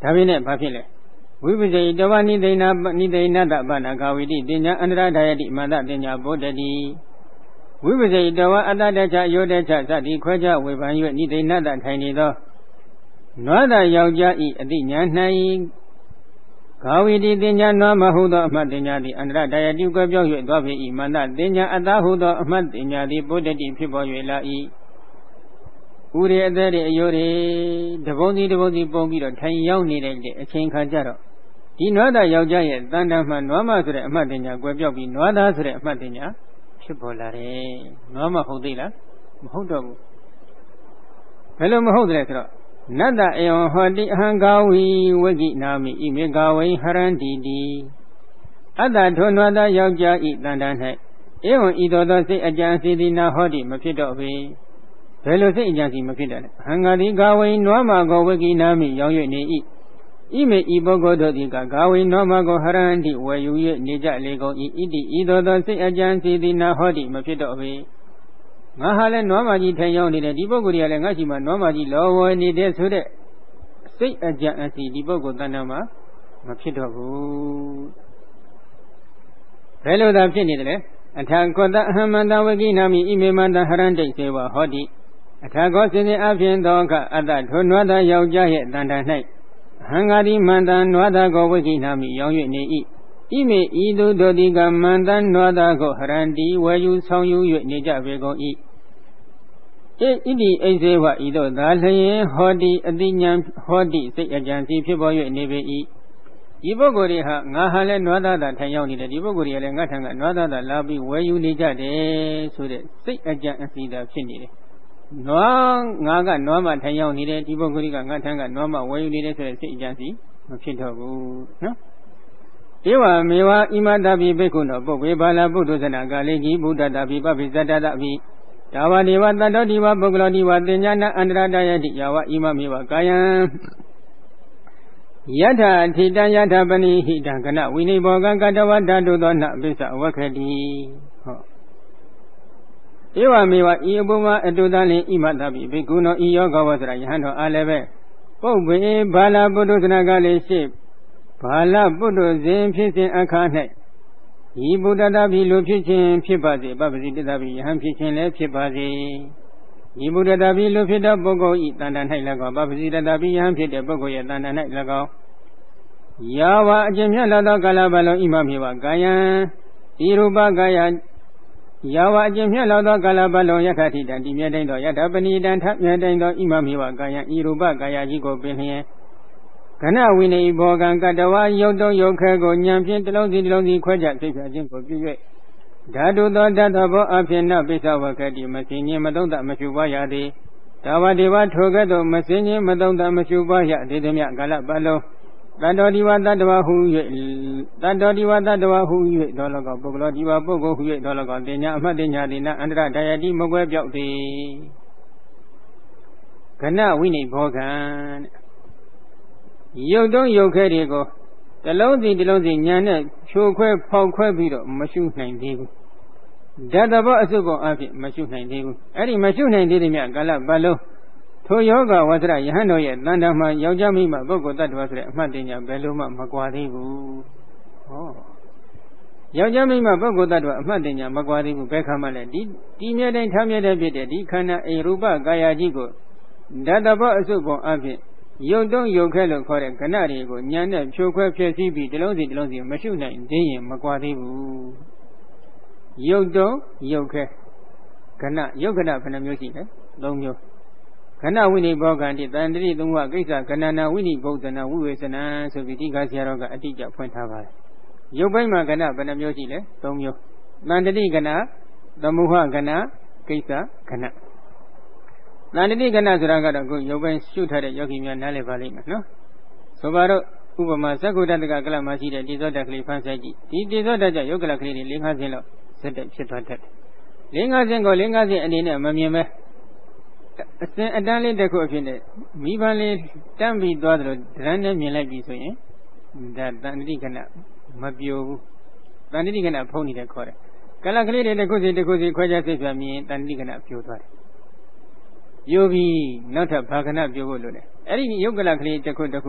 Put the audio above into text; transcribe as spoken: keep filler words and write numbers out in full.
ဒါပေမဲ့ဘာဖြစ်လဲဝိပဇိတဝနိသိဏနိသိဏတပနာဂဝိတိတင်ညာအန္တရာဒယတိမန္တတင်ညာဗုဒ္ဓတိဝိပဇိတဝအတ္တတချယောတချသတိခွဲခြားဝေဖန်၍နိသိဏတထိုင်နေသောနွားသာယောက်ျားဤအတိညာ၌ဂဝိတိတင်ညာနွားမဟုသောအမှတ်တင်ညာသည်အန္တရဒယတိကွယ်ပြောင်း၍သွားပေ၏မန္တတင်ညာအတ္တဟုသောအမှတ်တင်ညာသည်ဗုဒ္ဓတိဖြစ်ပေါ်၍လာ၏ဥရေအသက်တွေအယိုးတွေတပုံးစီတပုံးစီပုံပြီးတော့ထိုင်ရောက်နေတဲ့အချိန်ခါကျတော့ဒီနွားသားယောက်ျားရဲ့တန်တမ်းမှနွားမဆိုတဲ့အမှတ်တင်ညာကွယ်ပြောက်ပြီးနွားသားဆိုတဲ့အမှတ်တင်ညာဖြစ်ပေါ်လာတယ်နွားမဟုတ်သေးလားမဟုတ်တော့ဘူးဘယ်လိုမဟုတ်တယ်ဆိုတော့နတ္တအယောဟောတိအဟံဂါဝီဝဂိနာမိဣမေဂဝိဟရန္တိတိအတ္တထိုနွားသားယောက်ျားဤတန်တမ်း၌ဧဝံဤသောသောစိတ်အကြံစီသည်နာဟောတိမဖြစ်တော့ပေဘယ်လိုစိတ်အကြံစီမဖြစ်တယ်လဲအဟံဂါတိဂါဝိနွားမကောဝဂိနာမိရောင်း၍နေ၏ဣမေဤပုဂ္ဂိုလ်တို့သည်ကဂါဝိနွားမကောဟရန္တိဝယ်ယူ၍နေကြလေကုန်၏ဣတိဤသောသောစိတ်အကြံစီသည်နာဟောတိမဖြစ်တော့ပေငါဟာလည်းနွားမကြီးထိုင်ရောက်နေတယ်ဒီပုဂ္ဂိုလ်ကြီးကလည်းငါရှိမှနွားမကြီးလောဝယ်နေတဲ့ဆိုတဲ့စိတ်အကြံအစီဒီပုဂ္ဂိုလ်တဏ္ဍာမှာမဖြစ်တော့ဘူးဘယ်လိုသာဖြစ်နေတယ်လဲအထာကောတအဟမန္တဝကိနာမိဣမေမန္တဟရန္တိစေဝဟောတိအထာကောစင်စဉ်အဖြစ်သောကအတ္တထိုနွားသားယောက်ျားရဲ့တဏ္ဍာ၌အဟံဂါတိမန္တနွားသားကိုဝကိနာမိရောင်း၍နေ၏ဣမေဤသူတို့ဒီကမန္တနွားသားကိုဟရန္တိဝယ်ယူဆောင်ယူ၍နေကြပေကုန်၏ဣတိအိစေဝဤသို့သာလျင်ဟောတိအတိညာဟောတိစိတ်အကြံစီဖြစ်ပေါ်၍နေပေ၏ဒီပုဂ္ဂိုလ်တွေဟာငါဟာလည်းနွားသားသာထိုင်ရောက်နေတယ်ဒီပုဂ္ဂိုလ်တွေကလည်းငါထံကနွားသားသာလာပြီးဝယ်ယူနေကြတယ်ဆိုတဲ့စိတ်အကြံအစီသာဖြစ်နေတယ်နွားငါကနွားမထိုင်ရောက်နေတယ်ဒီပုဂ္ဂိုလ်ကငါထံကနွားမဝယ်ယူနေတယ်ဆိုတဲ့စိတ်အကြံစီမဖြစ်တော့ဘူးနော်ဧဝမေဝဣမတပိဘိက္ခုနောပုဗ္ဗေဘာလပုဒ္ဓဇနာကာလေကြီးဗုဒ္ဓတာပိပပိဇတတပိဒါဝဒေဝတတ္တောဒီဝပုဂ္ဂလောဒီဝတင်ညာနာအန္တရတယတိယဝဣမမေဝကာယံယထာထိတံယထာပနိဟိတံကနဝိနိဘောကံကတဝဓာတုသောနပိစ္ဆဝခတိဟောဧဝမေဝဤအပုမအတုတလင်ဣမတပိဘိက္ခုနောဤယောဂဝဆရာယဟန်တော်အားလည်းပဲပုဗ္ဗေဘာလပုဒ္ဓဇနာကာလေရှိဘာလပုဒ္ဓဇင်ဖြစ်စဉ်အခါ၌ဤဘုဒ္ဓတာပြီလူဖြစ်ခြင်းဖြစ်ပါစေပပ္ပစီတတပြီယဟန်ဖြစ်ခြင်းလည်းဖြစ်ပါစေဤဘုဒ္ဓတာပြီလူဖြစ်သောပုဂ္ဂိုလ်ဤတန်တန်၌၎င်းပပ္ပစီတတပြီယဟန်ဖြစ်တဲ့ပုဂ္ဂိုလ်ရဲ့တန်တန်၌၎င်းယာဝအကျင့်မြတ်လာသောကာလပတ်လုံးဣမမေဝကာယံဤရူပကာယယာဝအကျင့်မြတ်လာသောကာလပတ်လုံးယက္ခတိတံဒီမြဲတိုင်းသောယတပဏိတံထမြဲတိုင်းသောဣမမေဝကာယံဤရူပကာယကြီးကိုပင်လျင်ကနဝိနေဘောကံကတဝါယုတ်တုံယုတ်ခဲကိုဉာဏ်ဖြင့်တစ်လုံးစီတစ်လုံးစီခွဲခြားသိဖြာခြင်းကိုပြု၍ဓာတုသောဓာတ်ဘောအဖြစ်နပိစ္ဆဝကတိမစင်ခြင်းမသုံးတမရှုပွားရသည်ဒါဝဒေဝထိုကဲ့သို့မစင်ခြင်းမသုံးတမရှုပွားရသည်သည်မြကာလပတ်လုံးတတ္တောဒီဝတတ္တဝဟု၍တတ္တောဒီဝတတ္တဝဟု၍ဒေါလကောပုဂ္ဂလောဒီဝပုဂ္ဂိုလ်ဟု၍ဒေါလကောတင်ညာအမှတ်တင်ညာတိနာအန္တရဒယတိမကွဲပြောက်သည်ကနဝိနေဘောကံယုတ်တုံးယုတ်ခဲတွေကိုတလုံးစီတလုံးစီညာနဲ့ဖြိုခွဲဖောက်ခွဲပြီးတော့မရှုနိုင်သေးဘူးဓာတ်တဘောအစုပ်ကောင်အဖြစ်မရှုနိုင်သေးဘူးအဲ့ဒီမရှုနိုင်သေးတဲ့မြတ်ကာလပတ်လုံးထိုယောဂဝဆရယဟန်တော်ရဲ့တန်တမှာယောက်ျားမိမပုဂ္ဂိုလ်တ attva ဆိုတဲ့အမှတ်တင်ညာဘယ်လိုမှမကွာသေးဘူးဟောယောက်ျားမိမပုဂ္ဂိုလ်တ attva အမှတ်တင်ညာမကွာသေးဘူးဘယ်ခါမှလည်းဒီဒီမြဲတိုင်းထားမြဲတဲ့ဖြစ်တဲ့ဒီခန္ဓာအိရူပကာယကြီးကိုဓာတ်တဘောအစုပ်ကောင်အဖြစ်ယုတ်တုံးယုတ်ခဲလို့ခေါ်တဲ့ကဏတွေကိုဉာဏ်နဲ့ဖြိုခွဲဖြည့်ဆည်းပြီးတစ်လုံးစီတစ်လုံးစီမရှုနိုင်သေးရင်မကွာသေးဘူးယုတ်တုံးယုတ်ခဲကဏယုတ်ကဏဘယ်နှမျိုးရှိလဲသုံးမျိုးကဏဝိနိဘောဂန္တိတန်တတိသုံးဝကိစ္စကဏနာဝိနိဗုဒ္ဓနာဝိဝေသနာဆိုပြီးဒီကဆရာတော်ကအတိအကျဖွင့်ထားပါတယ်ယုတ်ပိုင်းမှာကဏဘယ်နှမျိုးရှိလဲသုံးမျိုးတန်တတိကဏသမုဟကဏကိစ္စကဏတန်တတိကဏဆိုတာကတော့ကိုရုပ်ပိုင်းရှုထားတဲ့ယောဂီများနားလည်ပါလိမ့်မယ်နော်ဆိုပါတော့ဥပမာသက္ကုတ္တကကလမှာရှိတဲ့တိသောတကလေးဖန်ဆဲကြည့်ဒီတိသောတကြောင့်ယုတ်ကလကလေးတွေ၄-၅ဆင်းလောက်ဇက်တက်ဖြစ်သွားတတ်တယ်၄-၅ဆင်းကို၄-၅ဆင်းအနေနဲ့မမြင်ပဲအစင်အတန်းလေးတစ်ခုအဖြစ်နဲ့မိဘလေးတန်းပြီးသွားတယ်လို့ဒရမ်းနဲ့မြင်လိုက်ပြီဆိုရင်ဒါတန်တတိကဏမပြိုဘူးတန်တတိကဏဖုံးနေတယ်ခေါ်တယ်ကလကလေးတွေတစ်ခုစီတစ်ခုစီခွဲခြားသိပြမြင်တန်တတိကဏပြိုသွားတယ်ပြိုပြီးနောက်ထပ်ဘာကဏပြိုဖို့လို့လဲအဲ့ဒီယုတ်ကလကလေးတစ်ခုတစ်ခု